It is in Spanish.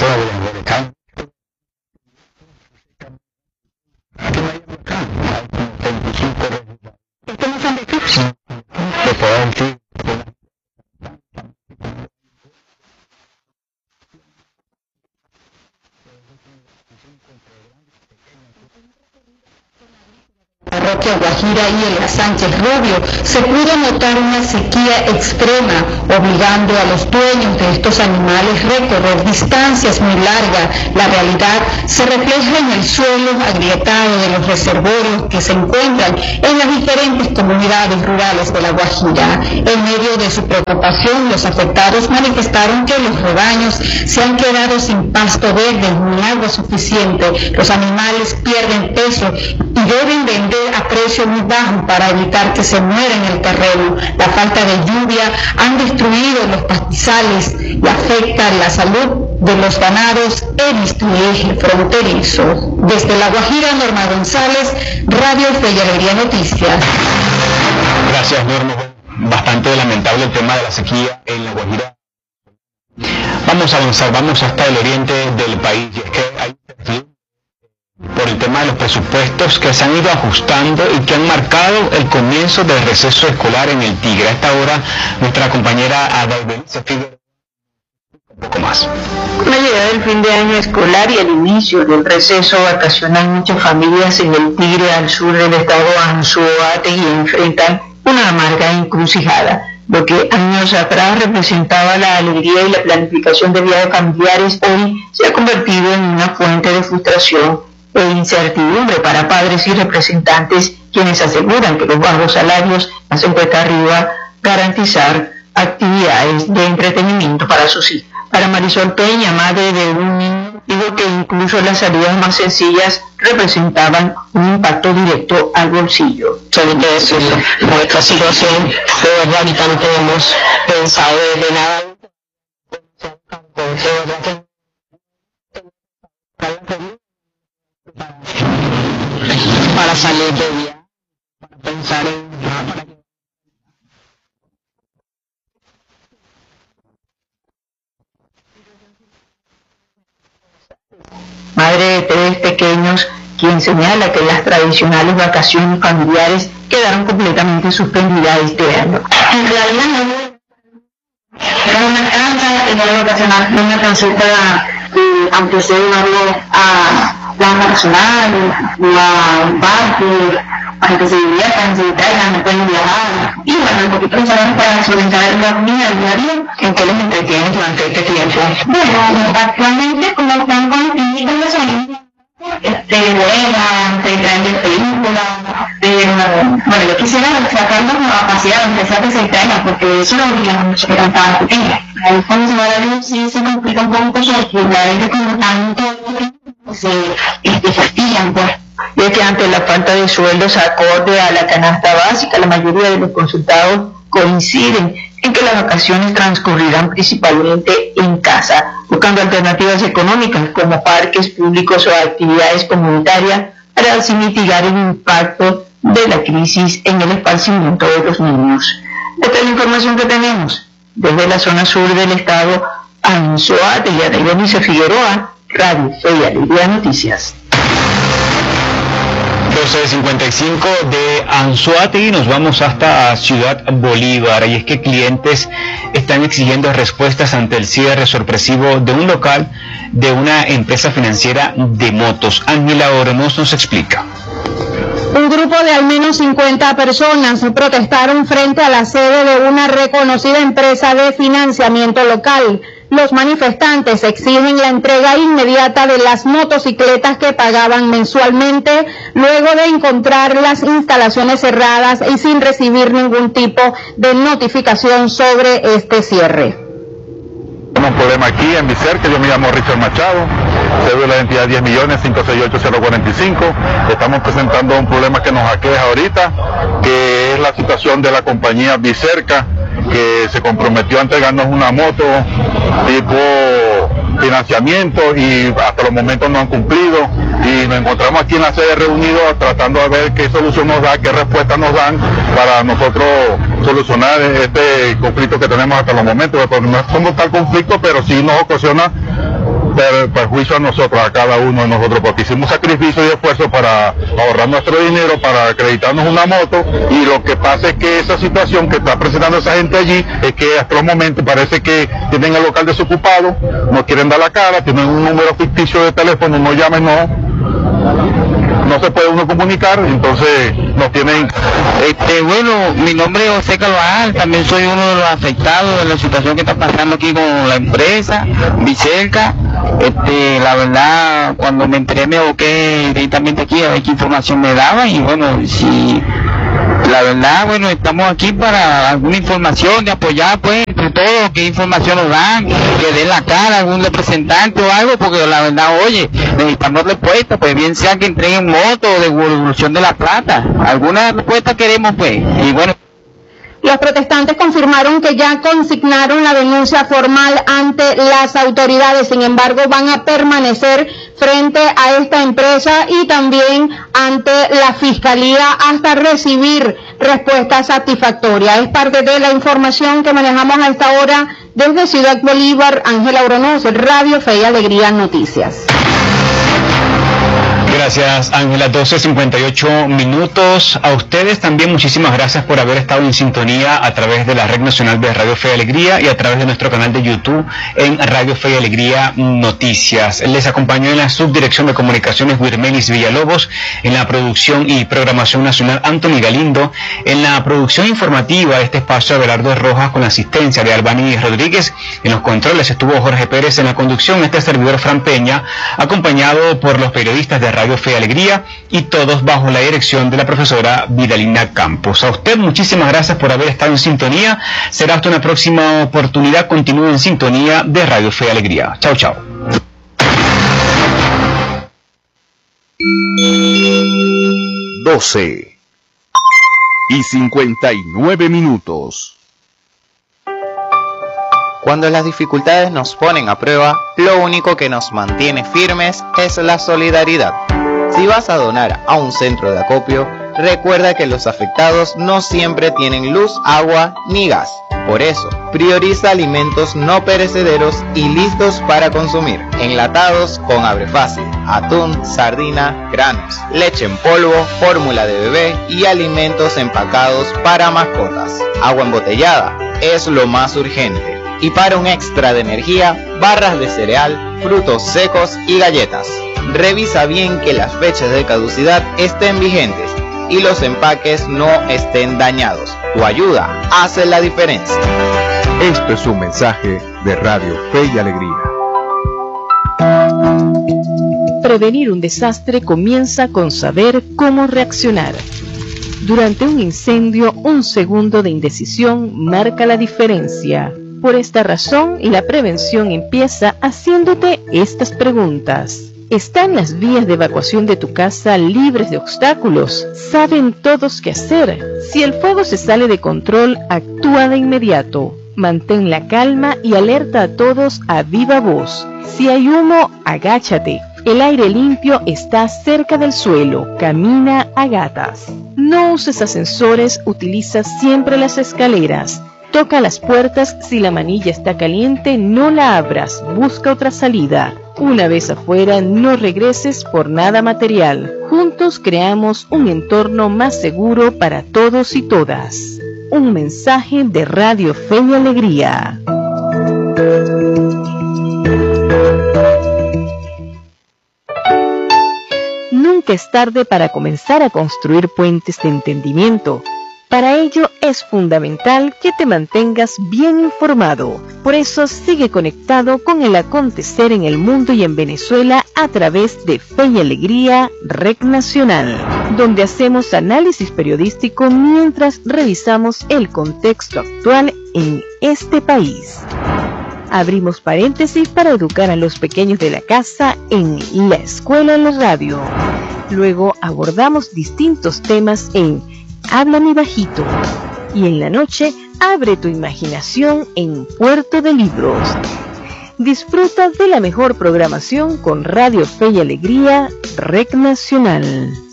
Parroquia Guajira y en la Sánchez Rubio se pudo notar una sequía extrema, obligando a los dueños de estos animales a recorrer distancias muy largas. La realidad se refleja en el suelo agrietado de los reservorios que se encuentran en las diferentes comunidades rurales de La Guajira. En medio de su preocupación, los afectados manifestaron que los rebaños se han quedado sin pasto verde ni agua suficiente. Los animales pierden peso y deben vender a precio muy bajo para evitar que se mueran en el terreno. La falta de lluvia han destruido los pastizales y afecta la salud de los ganados en este eje fronterizo. Desde La Guajira, Norma González, Radio Fe y Alegría Noticias. Gracias, Norma. Bastante lamentable el tema de la sequía en La Guajira. Vamos a avanzar, vamos hasta el oriente del país, y es que hay por el tema de los presupuestos que se han ido ajustando y que han marcado el comienzo del receso escolar en el Tigre. A esta hora, nuestra compañera Adaibelisa Figueroa un poco más. Con la llegada del fin de año escolar y el inicio del receso vacacional, muchas familias en el Tigre, al sur del estado Anzoátegui, enfrentan una amarga encrucijada. Lo que años atrás representaba la alegría y la planificación de viajes familiares, hoy se ha convertido en una fuente de frustración e incertidumbre para padres y representantes, quienes aseguran que los bajos salarios hacen cuesta arriba garantizar actividades de entretenimiento para sus hijos. Para Marisol Peña, madre de un niño, dijo que incluso las salidas más sencillas representaban un impacto directo al bolsillo. Sobre todo eso, nuestra situación, de verdad, ahorita no tenemos pensado de nada. Para salir de día, para pensar en Madre de 3 pequeños, quien señala que las tradicionales vacaciones familiares quedaron completamente suspendidas este año. En realidad no era una casa, era vacacional, una caseta, aunque sea llevarlo a plan vacacional, a un parque, para que se diviertan, se distraigan, no pueden viajar. Y bueno, un poquito para solventar la comida diaria. ¿En qué les entretienen durante este tiempo? Bueno, actualmente como están con los niños de sonido, juegan, se traen de películas, bueno, yo quisiera sacarlos a pasear, aunque sea que se distraigan, porque eso lo obligan mucho que eran tan pequeños. Ahí cuando se va la luz sí se complica un poco, porque la vez que como tanto se fastidian, pues. Y es que ante la falta de sueldos acorde a la canasta básica, la mayoría de los consultados coinciden en que las vacaciones transcurrirán principalmente en casa, buscando alternativas económicas como parques públicos o actividades comunitarias para así mitigar el impacto de la crisis en el esparcimiento de los niños. Esta es la información que tenemos desde la zona sur del estado Anzoátegui. Adaibelisa Figueroa, Radio Fe y Alegría Noticias. 12:55 de Anzoátegui, nos vamos hasta Ciudad Bolívar, y es que clientes están exigiendo respuestas ante el cierre sorpresivo de un local de una empresa financiera de motos. Ángela Oremos nos explica. Un grupo de al menos 50 personas protestaron frente a la sede de una reconocida empresa de financiamiento local. Los manifestantes exigen la entrega inmediata de las motocicletas que pagaban mensualmente, luego de encontrar las instalaciones cerradas y sin recibir ningún tipo de notificación sobre este cierre. Tenemos un problema aquí en Vicerca, yo me llamo Richard Machado, cédula de identidad 10.568.045. Estamos presentando un problema que nos aqueja ahorita, que es la situación de la compañía Vicerca, que se comprometió a entregarnos una moto tipo financiamiento y hasta los momentos no han cumplido, y nos encontramos aquí en la sede reunidos tratando de ver qué solución nos da, qué respuesta nos dan para nosotros solucionar este conflicto que tenemos hasta los momentos, porque no es como tal conflicto, pero sí nos ocasiona perjuicio a nosotros, a cada uno de nosotros, porque hicimos sacrificio y esfuerzo para ahorrar nuestro dinero, para acreditarnos una moto, y lo que pasa es que esa situación que está presentando esa gente allí es que hasta los momentos parece que tienen el local desocupado, no quieren dar la cara, tienen un número ficticio de teléfono, no llamen, no se puede uno comunicar, entonces nos tienen... Bueno, mi nombre es José Carvajal, también soy uno de los afectados de la situación que está pasando aquí con la empresa Bicelca. La verdad, cuando me enteré me aboqué directamente aquí a ver qué información me daban, y bueno, si la verdad, bueno, estamos aquí para alguna información, de apoyar pues entre todos, qué información nos dan, que den la cara a algún representante o algo, porque la verdad, oye, necesitamos respuesta, pues bien sea que entreguen moto o devolución de la plata, alguna respuesta queremos pues, y bueno. Los protestantes confirmaron que ya consignaron la denuncia formal ante las autoridades, sin embargo van a permanecer frente a esta empresa y también ante la Fiscalía hasta recibir respuesta satisfactoria. Es parte de la información que manejamos a esta hora desde Ciudad Bolívar. Ángela Oronoz, Radio Fe y Alegría Noticias. Gracias, Ángela. 12:58 minutos. A ustedes también muchísimas gracias por haber estado en sintonía a través de la Red Nacional de Radio Fe y Alegría y a través de nuestro canal de YouTube en Radio Fe y Alegría Noticias. Les acompañó en la subdirección de comunicaciones Wirmelis Villalobos, en la producción y programación nacional Anthony Galindo, en la producción informativa de este espacio Abelardo Rojas con la asistencia de Albani Rodríguez, en los controles estuvo Jorge Pérez, en la conducción este servidor Fran Peña, acompañado por los periodistas de Radio Fe y Alegría y todos bajo la dirección de la profesora Vidalina Campos. A usted muchísimas gracias por haber estado en sintonía. Será hasta una próxima oportunidad. Continúe en sintonía de Radio Fe y Alegría. Chao, chao. 12:59 minutos. Cuando las dificultades nos ponen a prueba, lo único que nos mantiene firmes es la solidaridad. Si vas a donar a un centro de acopio, recuerda que los afectados no siempre tienen luz, agua ni gas. Por eso, prioriza alimentos no perecederos y listos para consumir, enlatados con abre fácil, atún, sardina, granos, leche en polvo, fórmula de bebé y alimentos empacados para mascotas. Agua embotellada es lo más urgente. Y para un extra de energía, barras de cereal, frutos secos y galletas. Revisa bien que las fechas de caducidad estén vigentes y los empaques no estén dañados. Tu ayuda hace la diferencia. Esto es un mensaje de Radio Fe y Alegría. Prevenir un desastre comienza con saber cómo reaccionar. Durante un incendio, un segundo de indecisión marca la diferencia. Por esta razón, la prevención empieza haciéndote estas preguntas. ¿Están las vías de evacuación de tu casa libres de obstáculos? ¿Saben todos qué hacer? Si el fuego se sale de control, actúa de inmediato. Mantén la calma y alerta a todos a viva voz. Si hay humo, agáchate. El aire limpio está cerca del suelo. Camina a gatas. No uses ascensores, utiliza siempre las escaleras. Toca las puertas, si la manilla está caliente, no la abras, busca otra salida. Una vez afuera, no regreses por nada material. Juntos creamos un entorno más seguro para todos y todas. Un mensaje de Radio Fe y Alegría. Nunca es tarde para comenzar a construir puentes de entendimiento. Para ello es fundamental que te mantengas bien informado. Por eso sigue conectado con el acontecer en el mundo y en Venezuela a través de Fe y Alegría, Red Nacional, donde hacemos análisis periodístico mientras revisamos el contexto actual en este país. Abrimos paréntesis para educar a los pequeños de la casa en La Escuela en la Radio. Luego abordamos distintos temas en Háblame Bajito. Y en la noche, abre tu imaginación en Puerto de Libros. Disfruta de la mejor programación con Radio Fe y Alegría, Red Nacional.